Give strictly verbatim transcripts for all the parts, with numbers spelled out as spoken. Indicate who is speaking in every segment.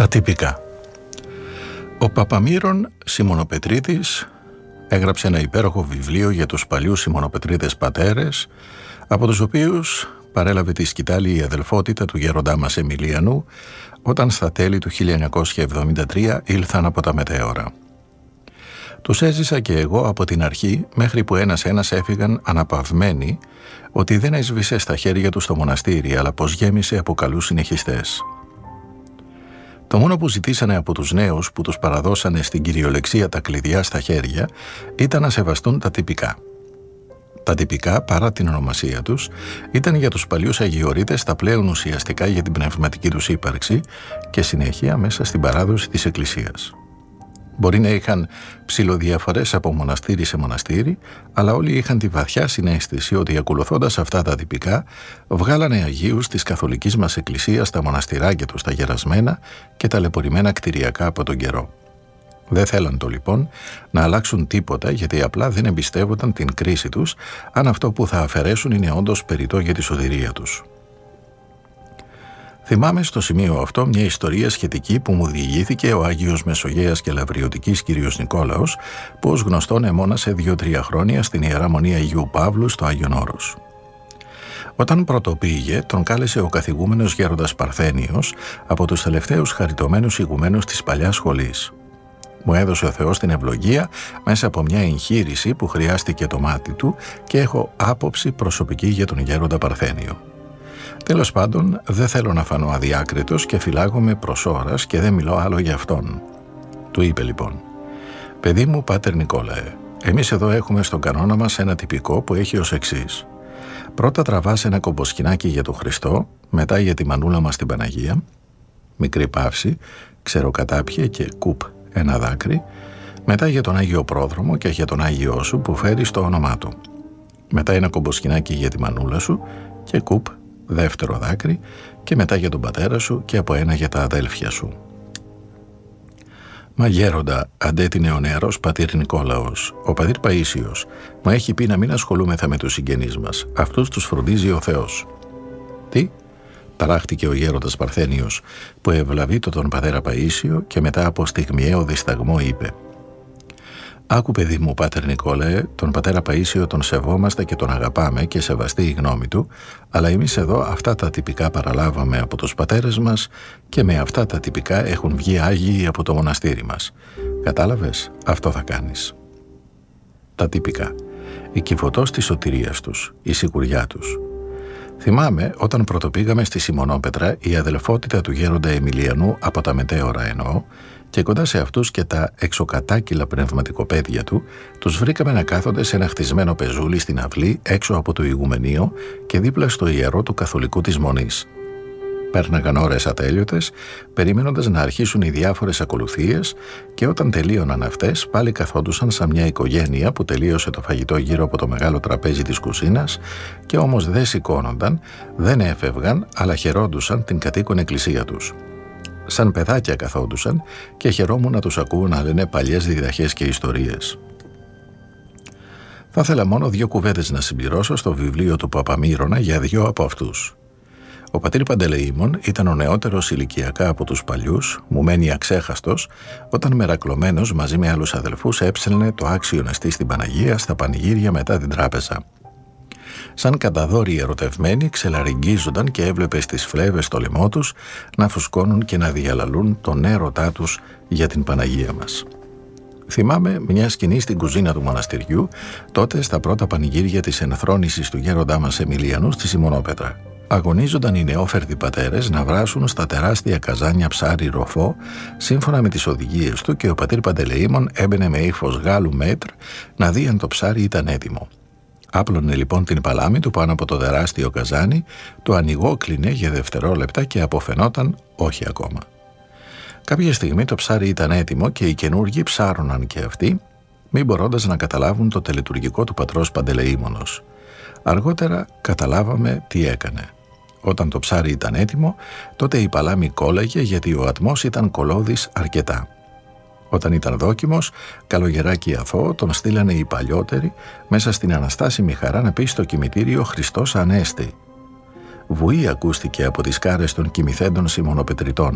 Speaker 1: Ατυπικά. Ο Παπαμύρων Σιμωνοπετρίτης έγραψε ένα υπέροχο βιβλίο για τους παλιούς Σιμωνοπετρίτες πατέρες, από τους οποίους παρέλαβε τη σκητάλη η αδελφότητα του γέροντά μας Εμιλιανού, όταν στα τέλη του χίλια εννιακόσια εβδομήντα τρία ήλθαν από τα μετέωρα. Τους έζησα και εγώ από την αρχή, μέχρι που ένας-ένας έφυγαν αναπαυμένοι ότι δεν έσβησε στα χέρια τους το μοναστήρι, αλλά πως γέμισε από καλούς συνεχιστές. Το μόνο που ζητήσανε από τους νέους που τους παραδώσανε στην κυριολεξία τα κλειδιά στα χέρια ήταν να σεβαστούν τα τυπικά. Τα τυπικά, παρά την ονομασία τους, ήταν για τους παλιούς αγιορείτες τα πλέον ουσιαστικά για την πνευματική τους ύπαρξη και συνέχεια μέσα στην παράδοση της Εκκλησίας. Μπορεί να είχαν ψιλοδιαφορές από μοναστήρι σε μοναστήρι, αλλά όλοι είχαν τη βαθιά συναίσθηση ότι ακολουθώντας αυτά τα τυπικά βγάλανε Αγίους της καθολικής μας Εκκλησίας τα μοναστηράκια τους τα γερασμένα και ταλαιπωρημένα κτηριακά από τον καιρό. Δεν θέλαν το λοιπόν να αλλάξουν τίποτα, γιατί απλά δεν εμπιστεύονταν την κρίση τους αν αυτό που θα αφαιρέσουν είναι όντως περιττό για τη σωτηρία τους. Θυμάμαι στο σημείο αυτό μια ιστορία σχετική που μου διηγήθηκε ο Άγιος Μεσογέας και Λαβριωτικής κύριος Νικόλαος, που ως γνωστόν εμώνασε δύο-τρία χρόνια στην Ιερά Μονή Αγίου Παύλου στο Άγιον Όρος. Όταν πρωτοπήγε, τον κάλεσε ο καθηγούμενος γέροντας Παρθένιος, από τους τελευταίους χαριτωμένους ηγουμένους της παλιάς σχολής. Μου έδωσε ο Θεός την ευλογία μέσα από μια εγχείρηση που χρειάστηκε το μάτι του και έχω άποψη προσωπική για τον γέροντα Παρθένιο. Τέλος πάντων, δεν θέλω να φανώ αδιάκριτος και φυλάγομαι προς ώρας και δεν μιλώ άλλο για αυτόν. Του είπε λοιπόν: «Παιδί μου, Πάτερ Νικόλαε, εμείς εδώ έχουμε στον κανόνα μας ένα τυπικό που έχει ως εξής. Πρώτα τραβάς ένα κομποσκινάκι για τον Χριστό, μετά για τη μανούλα μας την Παναγία, μικρή παύση, ξεροκατάπιε και κουπ ένα δάκρυ, μετά για τον Άγιο Πρόδρομο και για τον Άγιό σου που φέρει το όνομά του. Μετά ένα κομποσκινάκι για τη μανούλα σου και κουπ δεύτερο δάκρυ και μετά για τον πατέρα σου και από ένα για τα αδέλφια σου». «Μα γέροντα», αντέτεινε ο νεαρός πατήρ Νικόλαος, «ο πατήρ Παΐσιος μου έχει πει να μην ασχολούμεθα με τους συγγενείς μας, αυτούς τους φροντίζει ο Θεός». «Τι?» ταράχτηκε ο γέροντας Παρθένιος, που ευλαβείτο τον πατέρα Παΐσιο και μετά από στιγμιαίο δισταγμό είπε: «Άκου παιδί μου, Πάτερ Νικόλαε, τον πατέρα Παΐσιο τον σεβόμαστε και τον αγαπάμε και σεβαστή η γνώμη του, αλλά εμείς εδώ αυτά τα τυπικά παραλάβαμε από τους πατέρες μας και με αυτά τα τυπικά έχουν βγει Άγιοι από το μοναστήρι μας. Κατάλαβες, αυτό θα κάνεις». Τα τυπικά, η κυφωτός της σωτηρίας τους, η σιγουριά τους. Θυμάμαι όταν πρωτοπήγαμε στη Σιμωνόπετρα, η αδελφότητα του γέροντα Εμιλιανού από τα μετέωρα εννοώ, και κοντά σε αυτούς και τα εξοκατάκυλα πνευματικοπαίδια του, τους βρήκαμε να κάθονται σε ένα χτισμένο πεζούλι στην αυλή έξω από το ηγουμενείο και δίπλα στο ιερό του καθολικού της Μονής. Πέρναγαν ώρες ατέλειωτες, περιμένοντας να αρχίσουν οι διάφορες ακολουθίες, και όταν τελείωναν αυτές, πάλι καθόντουσαν σαν μια οικογένεια που τελείωσε το φαγητό γύρω από το μεγάλο τραπέζι της κουζίνας, και όμως δεν σηκώνονταν, δεν έφευγαν, αλλά χαιρόντουσαν την κατοίκον εκκλησία τους. Σαν παιδάκια καθόντουσαν και χαιρόμουν να τους ακούω να λένε παλιές διδαχές και ιστορίες. Θα ήθελα μόνο δύο κουβέντες να συμπληρώσω στο βιβλίο του Παπαμύρωνα για δύο από αυτούς. Ο πατήρ Παντελεήμων ήταν ο νεότερος ηλικιακά από τους παλιούς, μου μένει αξέχαστος, όταν μερακλωμένος μαζί με άλλους αδελφούς έψελνε το άξιο νεστή στην Παναγία στα πανηγύρια μετά την τράπεζα. Σαν καταδόροι ερωτευμένοι ξελαριγγίζονταν και έβλεπε στις φλέβες στο λαιμό τους να φουσκώνουν και να διαλαλούν τον έρωτά τους για την Παναγία μας. Θυμάμαι μια σκηνή στην κουζίνα του μοναστηριού, τότε στα πρώτα πανηγύρια της ενθρόνησης του γέροντά μας Εμιλιανού στη Σιμωνόπετρα. Αγωνίζονταν οι νεόφερτοι πατέρες να βράσουν στα τεράστια καζάνια ψάρι ροφό σύμφωνα με τις οδηγίες του, και ο πατήρ Παντελεήμων έμπαινε με ύφος Γάλλου μέτρ να δει αν το ψάρι ήταν έτοιμο. Άπλωνε λοιπόν την παλάμη του πάνω από το τεράστιο καζάνι, το ανοιγόκλεινε για δευτερόλεπτα και αποφαινόταν όχι ακόμα. Κάποια στιγμή το ψάρι ήταν έτοιμο και οι καινούργοι ψάρωναν και αυτοί, μη μπορώντας να καταλάβουν το τελετουργικό του πατρός Παντελεήμονος. Αργότερα καταλάβαμε τι έκανε. Όταν το ψάρι ήταν έτοιμο, τότε η παλάμη κόλλαγε γιατί ο ατμός ήταν κολώδης αρκετά. Όταν ήταν δόκιμος, καλογεράκι αθώο, τον στείλανε οι παλιότεροι μέσα στην αναστάσιμη χαρά να πει στο κημητήριο «Χριστός Ανέστη». Βουή ακούστηκε από τις κάρες των κοιμηθέντων Σιμωνοπετριτών.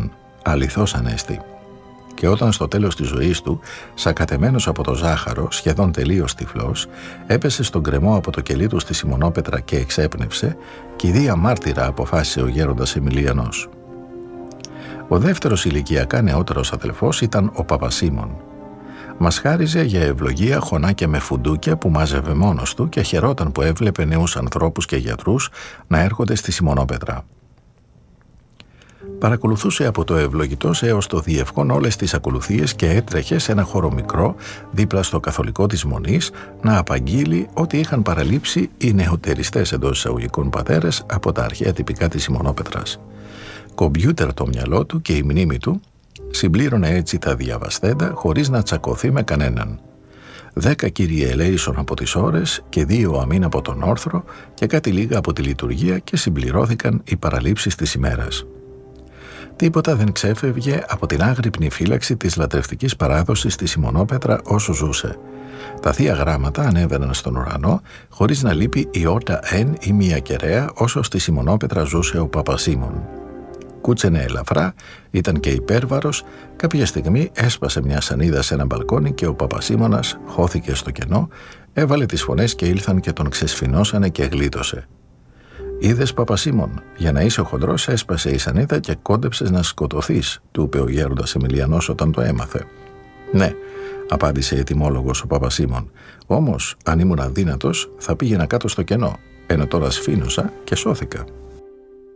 Speaker 1: αληθώς ανέστη. Και όταν στο τέλος της ζωής του, σακατεμένος από το ζάχαρο, σχεδόν τελείως τυφλός, έπεσε στον γκρεμό από το κελί του στη Σιμονόπετρα και εξέπνευσε, κηδεία μάρτυρα αποφάσισε ο γέροντας Εμιλιανός. Ο δεύτερος ηλικιακά νεότερος αδελφός ήταν ο Παπασίμων. Μας χάριζε για ευλογία χωνάκια με φουντούκια που μάζευε μόνος του και χαιρόταν που έβλεπε νέους ανθρώπους και γιατρούς να έρχονται στη Σιμονόπετρα. Παρακολουθούσε από το Ευλογητός έως το Διευκόν όλες τις ακολουθίες και έτρεχε σε ένα χώρο μικρό δίπλα στο καθολικό της Μονής να απαγγείλει ότι είχαν παραλείψει οι νεοτεριστές εντός εισαγωγικών πατέρες από τα αρχαία τυπικά της Σιμονόπετρας. Κομπιούτερ το μυαλό του και η μνήμη του συμπλήρωνε έτσι τα διαβαστέντα χωρίς να τσακωθεί με κανέναν. Δέκα κύριε ελέησον από τις ώρες και δύο αμήν από τον όρθρο και κάτι λίγα από τη λειτουργία και συμπληρώθηκαν οι παραλήψεις της ημέρας. Τίποτα δεν ξέφευγε από την άγρυπνη φύλαξη της λατρευτικής παράδοσης στη Σιμονόπετρα όσο ζούσε. Τα θεία γράμματα ανέβαιναν στον ουρανό χωρίς να λείπει η ότα εν ή μία κεραία όσο στη Σιμονόπετρα ζούσε ο Παπασίμων. Κούτσενε ελαφρά, ήταν και υπέρβαρος, κάποια στιγμή έσπασε μια σανίδα σε ένα μπαλκόνι και ο Παπασίμωνας χώθηκε στο κενό, έβαλε τις φωνές και ήλθαν και τον ξεσφινώσανε και γλίτωσε. «Είδες, Παπασίμων, για να είσαι ο χοντρός έσπασε η σανίδα και κόντεψες να σκοτωθείς», του είπε ο γέροντας Εμιλιανός όταν το έμαθε. «Ναι», απάντησε ετοιμόλογος ο Παπασίμων, «όμως αν ήμουν αδύνατος θα πήγαινα κάτω στο κενό, ενώ τώρα σφήνωσα και σώθηκα».